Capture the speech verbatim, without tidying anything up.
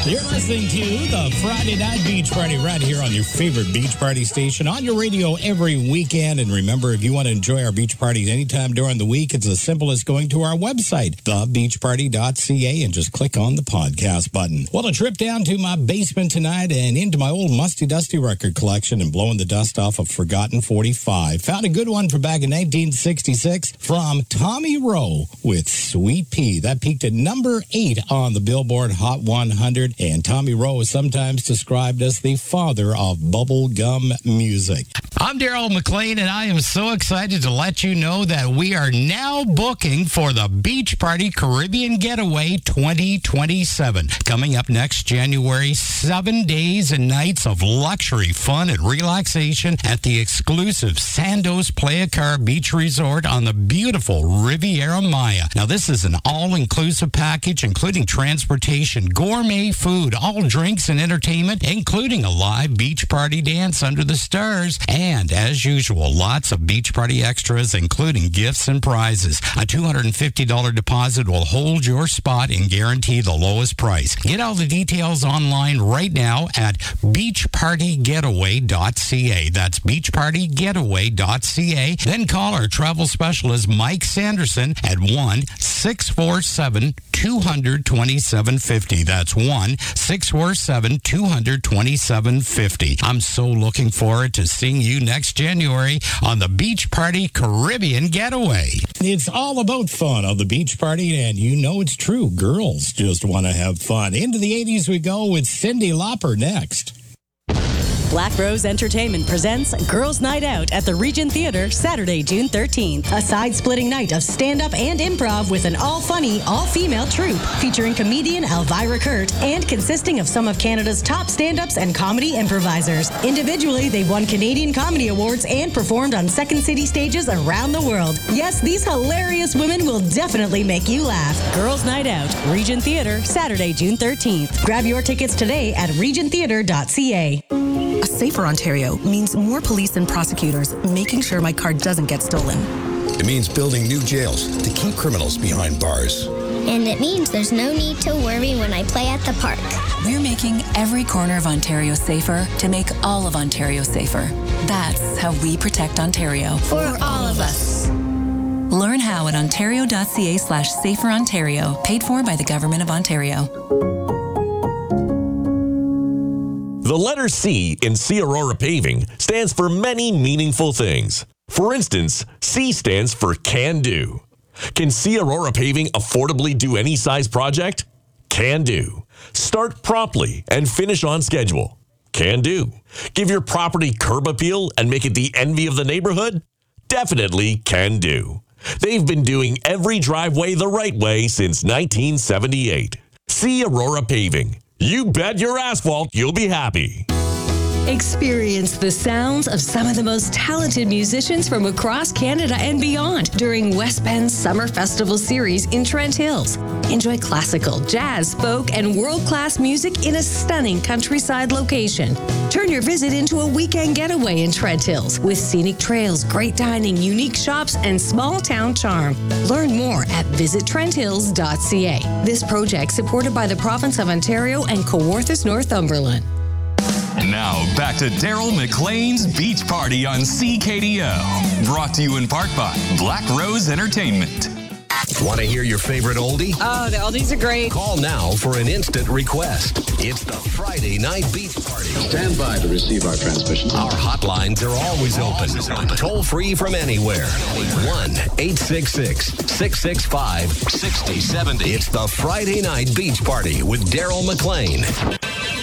You're listening to the Friday Night Beach Party right here on your favorite beach party station on your radio every weekend. And remember, if you want to enjoy our beach parties anytime during the week, it's as simple as going to our website, the beach party dot c a, and just click on the podcast button. Well, a trip down to my basement tonight and into my old musty dusty record collection and blowing the dust off of Forgotten forty-five. Found a good one from back in nineteen sixty-six from Tommy Roe with Sweet Pea. That peaked at number eight on the Billboard Hot one hundred. And Tommy Roe is sometimes described as the father of bubblegum music. I'm Daryl McLean, and I am so excited to let you know that we are now booking for the Beach Party Caribbean Getaway twenty twenty-seven. Coming up next January, seven days and nights of luxury fun and relaxation at the exclusive Sandos Playa Car Beach Resort on the beautiful Riviera Maya. Now, this is an all-inclusive package, including transportation, gourmet food, all drinks and entertainment, including a live beach party dance under the stars. And as usual, lots of beach party extras, including gifts and prizes. A two hundred fifty dollars deposit will hold your spot and guarantee the lowest price. Get all the details online right now at beach party getaway dot c a. That's beach party getaway dot c a. Then call our travel specialist, Mike Sanderson, at one six four seven two hundred twenty-seven fifty. That's one six four seven two hundred twenty-seven fifty. I'm so looking forward to seeing you next January on the Beach Party Caribbean Getaway. It's all about fun on the beach party, and you know it's true. Girls just want to have fun. Into the eighties we go with Cyndi Lauper next. Black Rose Entertainment presents Girls Night Out at the Regent Theatre, Saturday, June thirteenth. A side-splitting night of stand-up and improv with an all-funny, all-female troupe featuring comedian Elvira Kurt and consisting of some of Canada's top stand-ups and comedy improvisers. Individually, they've won Canadian Comedy Awards and performed on Second City stages around the world. Yes, these hilarious women will definitely make you laugh. Girls Night Out, Regent Theatre, Saturday, June thirteenth. Grab your tickets today at regent theatre dot c a. A safer Ontario means more police and prosecutors making sure my car doesn't get stolen. It means building new jails to keep criminals behind bars. And it means there's no need to worry when I play at the park. We're making every corner of Ontario safer to make all of Ontario safer. That's how we protect Ontario. For all of us. Learn how at ontario dot c a slash safer Ontario. Paid for by the Government of Ontario. The letter C in C Aurora Paving stands for many meaningful things. For instance, C stands for Can Do. Can C Aurora Paving affordably do any size project? Can do. Start promptly and finish on schedule? Can do. Give your property curb appeal and make it the envy of the neighborhood? Definitely can do. They've been doing every driveway the right way since nineteen seventy-eight. C Aurora Paving. You bet your asphalt you'll be happy. Experience the sounds of some of the most talented musicians from across Canada and beyond during West Bend's Summer Festival Series in Trent Hills. Enjoy classical, jazz, folk, and world-class music in a stunning countryside location. Turn your visit into a weekend getaway in Trent Hills with scenic trails, great dining, unique shops, and small-town charm. Learn more at visit trent hills dot c a. This project supported by the Province of Ontario and Kawarthas Northumberland. Now, back to Daryl McLean's Beach Party on C K D O. Brought to you in part by Black Rose Entertainment. Want to hear your favorite oldie? Oh, the oldies are great. Call now for an instant request. It's the Friday Night Beach Party. Stand by to receive our transmission. Our hotlines are always open. Toll free from anywhere. one eight six six, six six five, six zero seven zero. It's the Friday Night Beach Party with Daryl McLean.